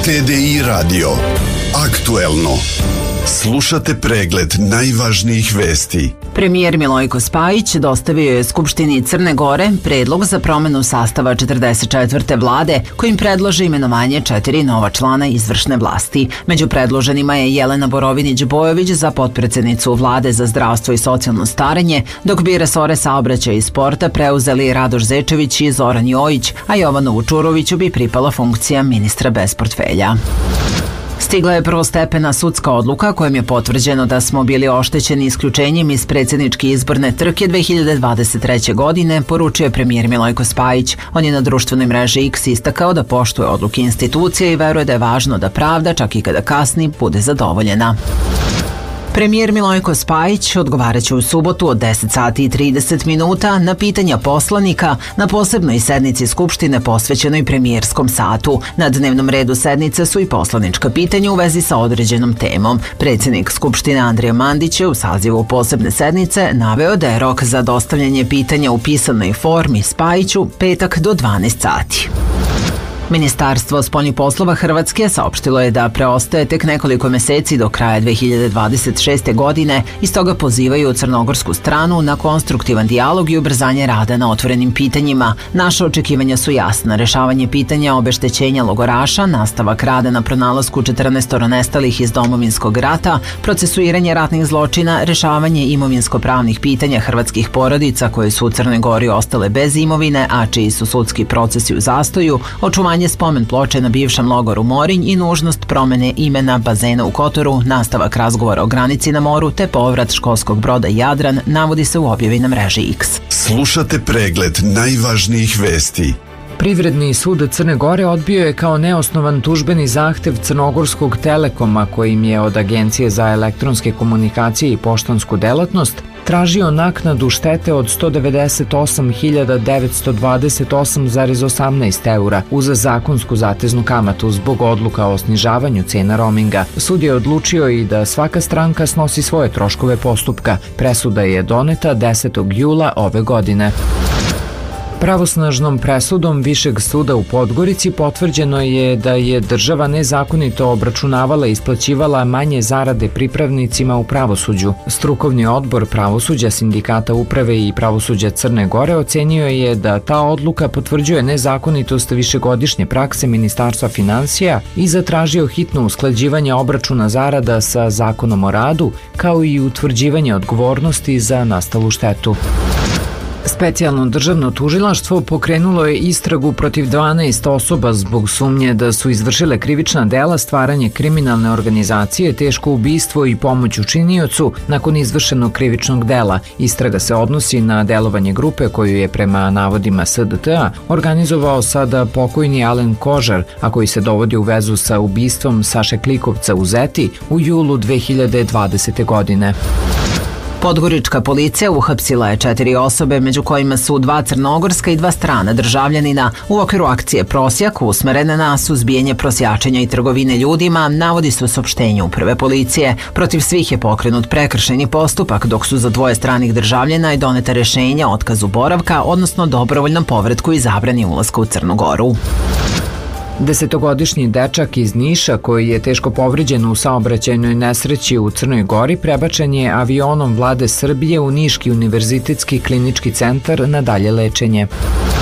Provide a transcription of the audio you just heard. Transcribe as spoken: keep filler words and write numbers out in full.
T D I radio. Aktuelno. Slušate pregled najvažnijih vesti. Premijer Milojko Spajić dostavio je Skupštini Crne Gore predlog za promenu sastava četrdeset četvrte vlade kojim predlaže imenovanje četiri nova člana izvršne vlasti. Među predloženima je Jelena Borovinić-Bojović za potpredsednicu Vlade za zdravstvo i socijalno starenje, dok bi resore saobraćaja i sporta preuzeli Radoš Zečević i Zoran Jojić, a Jovanu Vučuroviću bi pripala funkcija ministra bez portfelja. Stigla je prvostepena sudska odluka kojom je potvrđeno da smo bili oštećeni isključenjem iz predsjedničke izborne trke dve hiljade dvadeset treće. godine, poručio je premijer Milojko Spajić. On je na društvenoj mreži X istakao da poštuje odluke institucije i veruje da je važno da pravda, čak i kada kasni, bude zadovoljena. Premijer Milojko Spajić odgovaraće u subotu od deset sati i trideset minuta na pitanja poslanika na posebnoj sednici Skupštine posvećenoj premijerskom satu. Na dnevnom redu sednice su i poslanička pitanja u vezi sa određenom temom. Predsjednik Skupštine Andrija Mandić je u sazivu posebne sednice naveo da je rok za dostavljanje pitanja u pisanoj formi Spajiću petak do dvanaest sati. Ministarstvo spoljnih poslova Hrvatske saopštilo je da preostaje tek nekoliko meseci do kraja dve hiljade dvadeset šeste. godine i stoga pozivaju crnogorsku stranu na konstruktivan dijalog i ubrzanje rada na otvorenim pitanjima. Naša očekivanja su jasna: rešavanje pitanja obeštećenja logoraša, nastavak rada na pronalasku četrnaestoro nestalih iz domovinskog rata, procesuiranje ratnih zločina, rešavanje imovinsko-pravnih pitanja hrvatskih porodica koje su u Crnoj Gori ostale bez imovine, a čiji su sudski procesi u zastoju, očuvanje spomen ploče na bivšem logoru Morinj i nužnost promene imena bazena u Kotoru, nastavak razgovora o granici na moru te povrat školskog broda Jadran, navodi se u objavi na mreži X. Slušate pregled najvažnijih vesti. Privredni sud Crne Gore odbio je kao neosnovan tužbeni zahtev Crnogorskog Telekoma, kojim je od Agencije za elektronske komunikacije i poštansku delatnost tražio naknadu štete od sto devedeset osam hiljada devetsto dvadeset osam zarez osamnaest eura uz zakonsku zateznu kamatu zbog odluka o snižavanju cena roaminga. Sud je odlučio i da svaka stranka snosi svoje troškove postupka. Presuda je doneta desetog jula ove godine. Pravosnažnom presudom Višeg suda u Podgorici potvrđeno je da je država nezakonito obračunavala i isplaćivala manje zarade pripravnicima u pravosuđu. Strukovni odbor pravosuđa Sindikata uprave i pravosuđa Crne Gore ocenio je da ta odluka potvrđuje nezakonitost višegodišnje prakse Ministarstva finansija i zatražio hitno usklađivanje obračuna zarada sa Zakonom o radu, kao i utvrđivanje odgovornosti za nastalu štetu. Specijalno državno tužilaštvo pokrenulo je istragu protiv dvanaest osoba zbog sumnje da su izvršile krivična dela stvaranje kriminalne organizacije, teško ubistvo i pomoć učiniocu nakon izvršenog krivičnog dela. Istraga se odnosi na delovanje grupe koju je prema navodima S D T A organizovao sada pokojni Alen Kožar, a koji se dovodi u vezu sa ubistvom Saše Klikovca u Zeti u julu dve hiljade dvadesete. godine. Podgorička policija uhapsila je četiri osobe, među kojima su dva crnogorska i dva strana državljanina u okviru akcije Prosjak usmerene na suzbijanje prosjačenja i trgovine ljudima, navodi se u saopštenju uprave policije. Protiv svih je pokrenut prekršajni postupak, dok su za dvoje stranih državljana i doneta rešenja o otkazu boravka, odnosno dobrovoljnom povratku i zabrani ulaska u Crnu Goru. Desetogodišnji dečak iz Niša koji je teško povređen u saobraćajnoj nesreći u Crnoj Gori prebačen je avionom Vlade Srbije u Niški univerzitetski klinički centar na dalje lečenje.